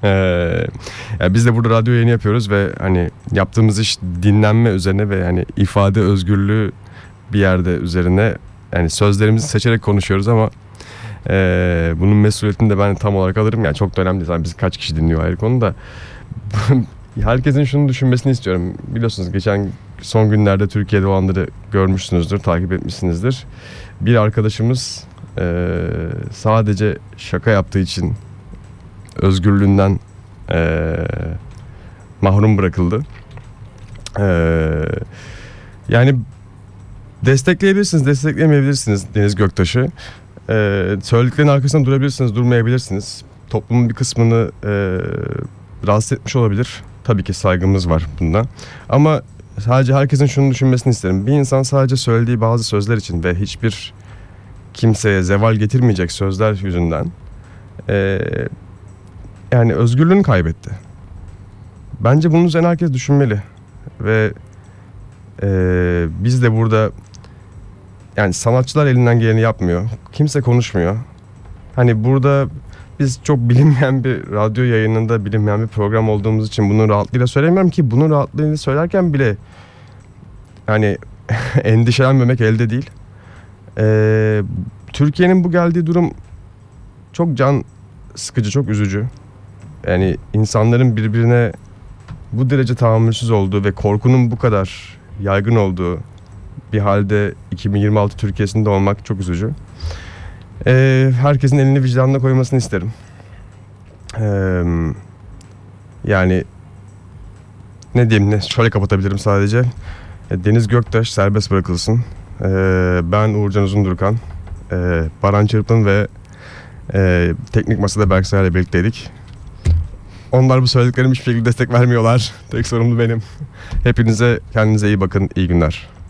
Yani biz de burada radyo yayını yapıyoruz ve hani yaptığımız iş dinlenme üzerine ve yani ifade özgürlüğü bir yerde üzerine, yani sözlerimizi seçerek konuşuyoruz ama bunun mesuliyetini de ben tam olarak alırım. Yani çok da önemli değil. Yani bizi kaç kişi dinliyor ayrı konu da. Herkesin şunu düşünmesini istiyorum. Biliyorsunuz geçen son günlerde Türkiye'de olanları görmüşsünüzdür, takip etmişsinizdir. Bir arkadaşımız sadece şaka yaptığı için özgürlüğünden mahrum bırakıldı. Yani destekleyebilirsiniz, destekleyemeyebilirsiniz Deniz Göktaş'ı. Söylediklerinin arkasında durabilirsiniz, durmayabilirsiniz. Toplumun bir kısmını rahatsız etmiş olabilir. Tabii ki saygımız var bunda. Ama sadece herkesin şunu düşünmesini isterim. Bir insan sadece söylediği bazı sözler için ve hiçbir kimseye zeval getirmeyecek sözler yüzünden yani özgürlüğünü kaybetti. Bence bunun üzerine herkes düşünmeli. Ve biz de burada, yani sanatçılar elinden geleni yapmıyor. Kimse konuşmuyor. Hani burada biz çok bilinmeyen bir radyo yayınında, bilinmeyen bir program olduğumuz için bunun rahatlığıyla söylemiyorum ki, bunun rahatlığıyla söylerken bile hani endişelenmemek elde değil. Türkiye'nin bu geldiği durum çok can sıkıcı, çok üzücü. Yani insanların birbirine bu derece tahammülsüz olduğu ve korkunun bu kadar yaygın olduğu bir halde 2026 Türkiye'sinde olmak çok üzücü. Herkesin elini vicdanına koymasını isterim. Yani ne diyeyim, şöyle kapatabilirim sadece. Deniz Göktaş serbest bırakılsın. Ben Uğurcan Uzundurkan, Baran Çırpın ve teknik masada Berksay ile birlikteydik. Onlar bu söylediklerim hiçbir şekilde destek vermiyorlar. Tek sorumlu benim. Hepinize, kendinize iyi bakın. İyi günler.